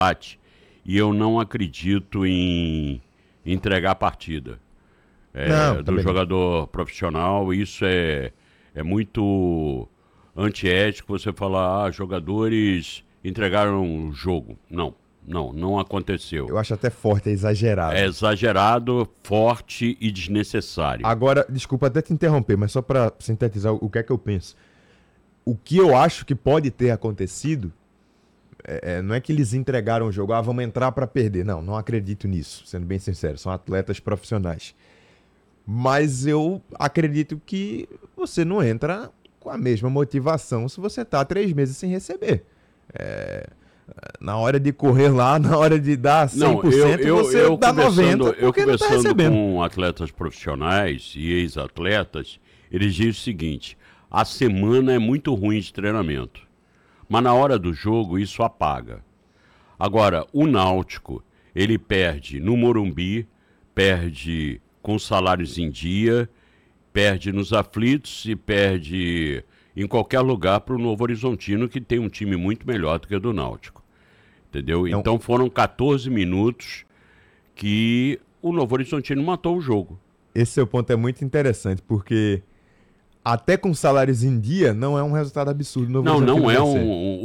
e eu não acredito em entregar a partida Não, do também não. jogador profissional. Isso é muito antiético você falar, jogadores entregaram o jogo. Não aconteceu. Eu acho até forte, é É exagerado. exagerado, forte e desnecessário. Agora, desculpa até te interromper, mas só para sintetizar o que é que eu penso. O que eu acho que pode ter acontecido não é que eles entregaram o jogo, vamos entrar para perder. Não, não acredito nisso, sendo bem sincero. São atletas profissionais. Mas eu acredito que você não entra com a mesma motivação se você tá 3 meses sem receber. É, Na hora de correr lá, na hora de dar Não, 100%, você dá 90% eu porque não tá conversando recebendo. com atletas profissionais e ex-atletas, eles dizem o seguinte: a semana é muito ruim de treinamento, mas na hora do jogo isso apaga. Agora, o Náutico, ele perde no Morumbi, perde com salários em dia, perde nos aflitos e perde em qualquer lugar para o Novo Horizontino, que tem um time muito melhor do que o do Náutico. Entendeu? Então, Então foram 14 minutos que o Novo Horizontino matou o jogo. esse seu ponto é muito interessante, porque até com salários em dia, não é um resultado absurdo no Novo Não, Horizontino não é vencer.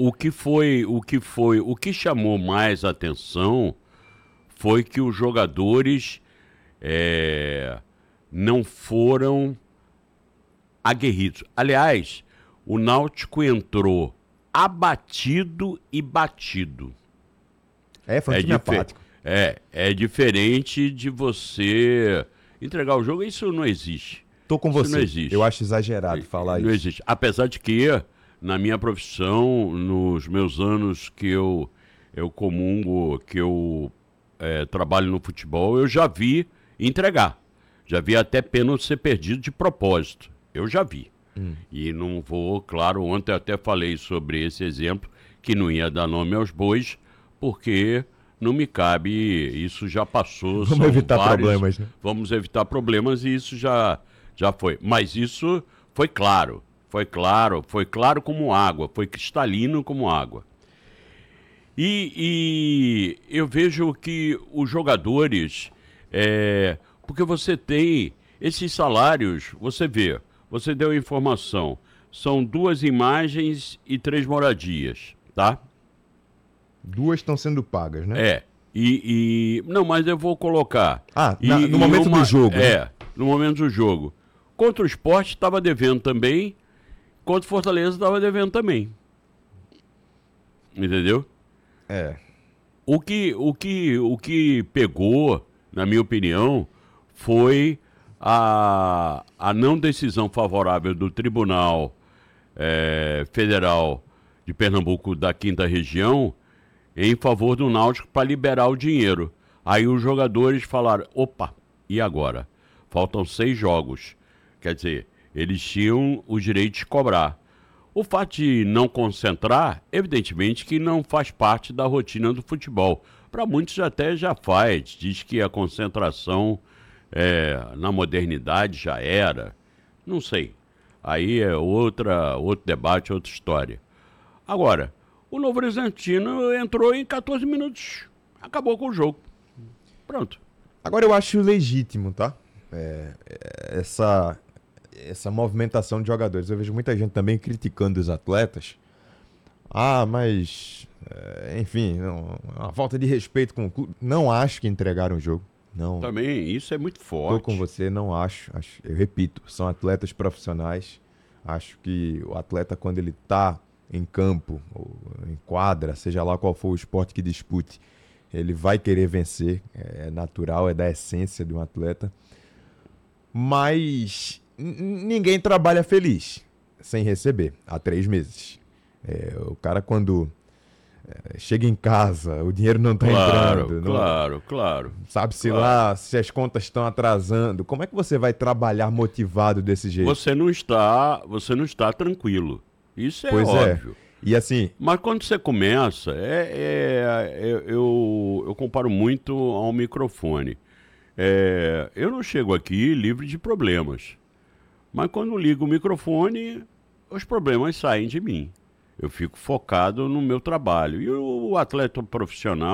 o que chamou mais atenção foi que os jogadores não foram aguerridos. Aliás, o Náutico entrou abatido e batido. Foi um É, time apático. é diferente de você entregar o jogo. Isso não existe. Tô com Isso não você. Eu existe. acho exagerado falar Não isso. existe. Apesar de que, na minha profissão, nos meus anos que eu comungo, que eu trabalho no futebol, eu já vi entregar. Já vi até pênalti ser perdido de propósito. Eu já vi. E não vou, claro, ontem eu até falei sobre esse exemplo, que não ia dar nome aos bois, porque não me cabe, isso já passou, Vamos são evitar vários, problemas, né? vamos evitar problemas e isso já foi. Mas isso foi claro, foi claro como água, foi cristalino como água. E eu vejo que os jogadores, porque você tem esses salários, você vê, você deu a informação, são 2 imagens e 3 moradias, tá? 2 estão sendo pagas, né? Não, mas eu vou colocar. No momento do jogo, né? No momento do jogo. Contra o Sport estava devendo também, contra o Fortaleza estava devendo também. Entendeu? É. O que pegou, na minha opinião, foi a não decisão favorável do Tribunal Federal de Pernambuco da Quinta Região em favor do Náutico para liberar o dinheiro. Aí os jogadores falaram, opa, e agora? Faltam 6 jogos. Quer dizer, eles tinham o direito de cobrar. O fato de não concentrar, evidentemente que não faz parte da rotina do futebol. Para muitos até já faz. Diz que a concentração na modernidade já era. Não sei. Aí é outro debate, outra história. Agora, o Novo Horizontino entrou em 14 minutos. Acabou com o jogo. Pronto. Agora eu acho legítimo, tá? Essa movimentação de jogadores. Eu vejo muita gente também criticando os atletas. Mas enfim, a falta de respeito com o clube. Não acho que entregaram o jogo. Não. Também, isso é muito forte. Estou com você, não acho. Eu repito, são atletas profissionais. Acho que o atleta, quando ele está em campo, ou em quadra, seja lá qual for o esporte que dispute, ele vai querer vencer. É natural, é da essência de um atleta. Mas ninguém trabalha feliz sem receber há 3 meses. O cara, quando chega em casa, o dinheiro não está entrando. Claro. Sabe-se lá se as contas estão atrasando. Como é que você vai trabalhar motivado desse jeito? Você não está tranquilo. Isso é Pois óbvio. E assim, Mas quando você começa, eu comparo muito ao microfone. Eu não chego aqui livre de problemas. Mas quando ligo o microfone, os problemas saem de mim. Eu fico focado no meu trabalho. E o atleta profissional